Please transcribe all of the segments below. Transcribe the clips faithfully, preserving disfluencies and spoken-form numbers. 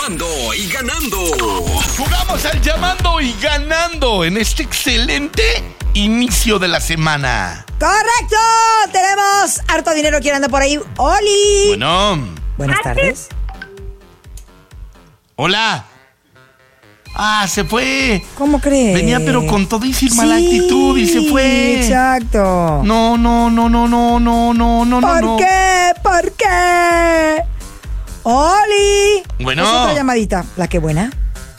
Llamando y ganando. Jugamos al llamando y ganando en este excelente inicio de la semana. ¡Correcto! Tenemos harto dinero. ¿Quién anda por ahí? ¡Oli! Bueno. Buenas tardes. Hola. Ah, se fue. ¿Cómo crees? Venía pero con todo y sin mala Sí, actitud y se fue. Exacto. No, no, no, no, no, no, no, no, ¿Por no. qué? ¿Por qué? ¡Oli! Bueno. Es otra llamadita. ¿La que buena?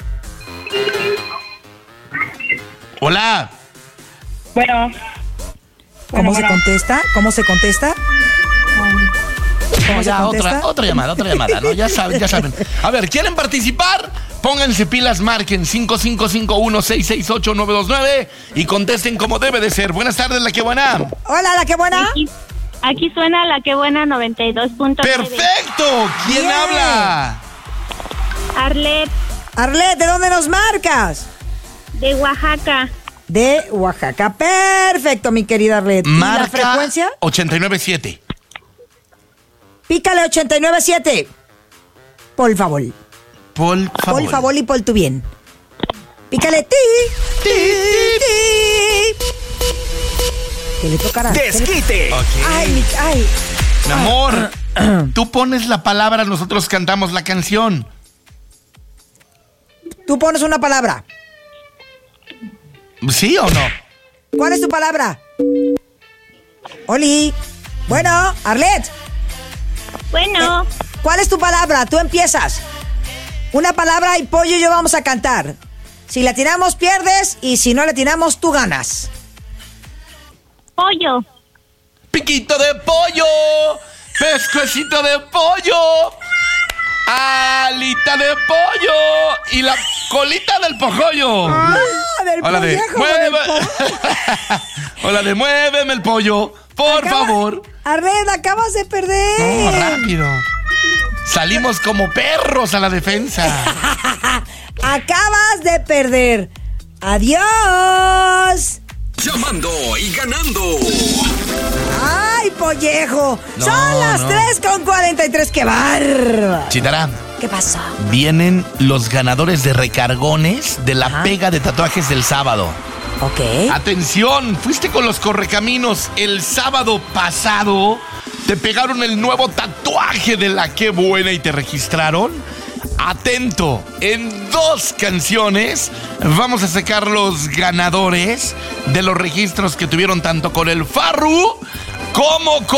Hola. Bueno. ¿Cómo Bueno, se bueno. contesta? ¿Cómo se contesta? ¿Cómo No, se ya, contesta? otra, otra llamada, otra llamada, ¿no? Ya saben, ya saben. A ver, ¿quieren participar? Pónganse pilas, marquen cinco cinco cinco uno seis seis ocho nueve dos nueve y contesten como debe de ser. Buenas tardes, la que buena. Hola, ¿la que buena? Aquí, aquí suena la que buena noventa y dos punto nueve. ¡Perfecto! ¿Quién Bien. habla? Arlet, Arlet, ¿de dónde nos marcas? de Oaxaca. De Oaxaca. Perfecto, mi querida Arlet. ¿Y Marca la frecuencia? ochenta y nueve punto siete. Pícale ochenta y nueve punto siete. Por favor. Por favor. Por favor y por tu bien. Pícale ti, ti, ti. ¿Qué le tocará? ¿Qué le- Desquite. Ok. Ay, mi, ay. Mi amor, tú pones la palabra, nosotros cantamos la canción. Tú pones una palabra. ¿Sí o no? ¿Cuál es tu palabra? Oli. Bueno, Arlet. Bueno, ¿Cuál es tu palabra? Tú empiezas. Una palabra y pollo y yo vamos a cantar. Si la tiramos, pierdes. Y si no la tiramos, tú ganas. pollo, Piquito de pollo, pescuecito de pollo, alita de pollo y la colita del pojollo. Ah, del Hola de pollejo, mueve. del po- Hola de muéveme el pollo, por Acaba- favor. Arlet, acabas de perder. No, rápido. Salimos como perros a la defensa. Acabas de perder. Adiós. Llamando y ganando. Ay, pollejo. No, Son las no. tres con cuarenta y tres. ¡Qué bárbaro! Chitara, ¿Qué pasó? vienen los ganadores de recargones de la Ajá. pega de tatuajes del sábado. Ok. Atención, fuiste con los correcaminos el sábado pasado, te pegaron el nuevo tatuaje de la Qué Buena y te registraron. Atento, en dos canciones vamos a sacar los ganadores de los registros que tuvieron tanto con el Farru como con